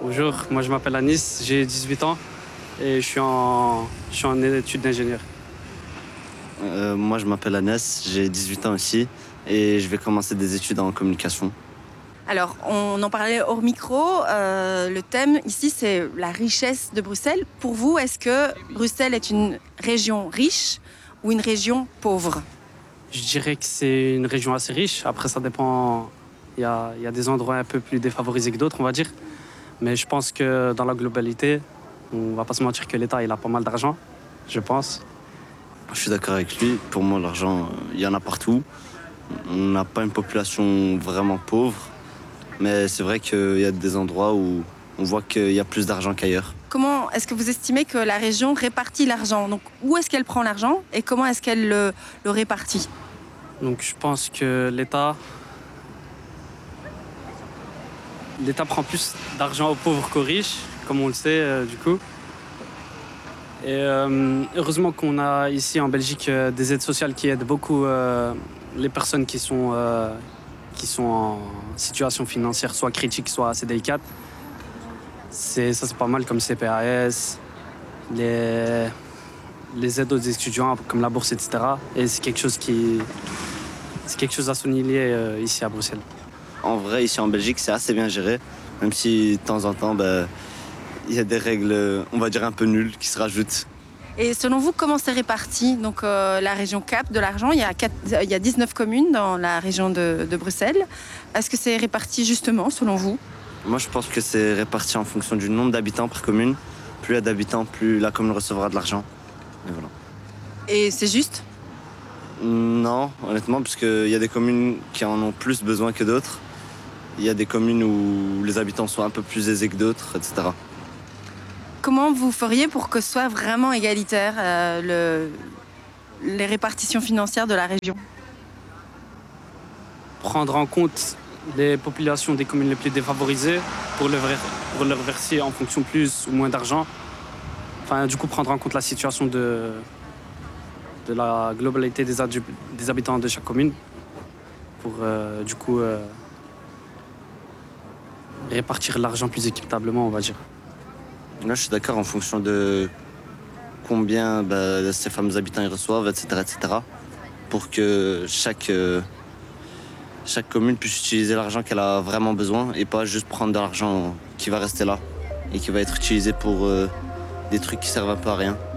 Bonjour, moi je m'appelle Anis, j'ai 18 ans et je suis en études d'ingénieur. Moi, je m'appelle Anas, j'ai 18 ans aussi et je vais commencer des études en communication. Alors, on en parlait hors micro. Le thème ici, c'est la richesse de Bruxelles. Pour vous, est-ce que Bruxelles est une région riche ou une région pauvre? Je dirais que c'est une région assez riche. Après, ça dépend. Il y a des endroits un peu plus défavorisés que d'autres, on va dire. Mais je pense que dans la globalité, on va pas se mentir que l'État il a pas mal d'argent, je pense. Je suis d'accord avec lui, pour moi, l'argent, il y en a partout. On n'a pas une population vraiment pauvre, mais c'est vrai qu'il y a des endroits où on voit qu'il y a plus d'argent qu'ailleurs. Comment est-ce que vous estimez que la région répartit l'argent? Donc, où est-ce qu'elle prend l'argent et comment est-ce qu'elle le répartit? Donc je pense que l'État prend plus d'argent aux pauvres qu'aux riches, comme on le sait du coup. Et heureusement qu'on a ici en Belgique des aides sociales qui aident beaucoup les personnes qui sont en situation financière soit critique, soit assez délicate. Ça, c'est pas mal comme CPAS, les aides aux étudiants comme la bourse, etc. Et c'est quelque chose à souligner ici à Bruxelles. En vrai, ici en Belgique, c'est assez bien géré, même si de temps en temps, il y a des règles, on va dire, un peu nulles qui se rajoutent. Et selon vous, comment c'est réparti? Donc, la région capte de l'argent. Il y a 19 communes dans la région de Bruxelles. Est-ce que c'est réparti justement, selon vous? Moi, je pense que c'est réparti en fonction du nombre d'habitants par commune. Plus il y a d'habitants, plus la commune recevra de l'argent. Et voilà. Et c'est juste? Non, honnêtement, parce qu'il y a des communes qui en ont plus besoin que d'autres. Il y a des communes où les habitants sont un peu plus aisés que d'autres, etc. Comment vous feriez pour que ce soit vraiment égalitaire, les répartitions financières de la région? Prendre en compte les populations des communes les plus défavorisées pour leur verser en fonction plus ou moins d'argent. Enfin, du coup, prendre en compte la situation de la globalité des habitants de chaque commune pour, du coup, répartir l'argent plus équitablement, on va dire. Là, je suis d'accord en fonction de combien ces fameux habitants ils reçoivent, etc., etc. Pour que chaque commune puisse utiliser l'argent qu'elle a vraiment besoin et pas juste prendre de l'argent qui va rester là et qui va être utilisé pour des trucs qui servent un peu à rien.